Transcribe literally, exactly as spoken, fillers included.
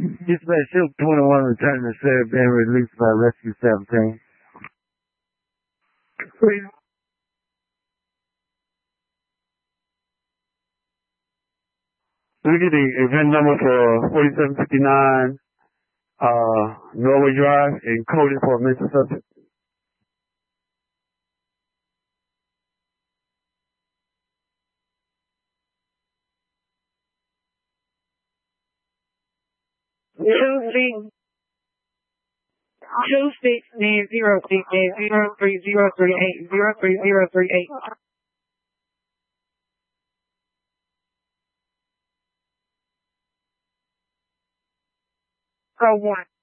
Dispatch Ship twenty-one returning to Sarah being released by Rescue seventeen. Please. Let me get the event number for forty-seven fifty-nine uh, Norway Drive, encoded for a missing subject. Two two six nine zero six eight zero three zero three eight zero three zero three eight. Oh one.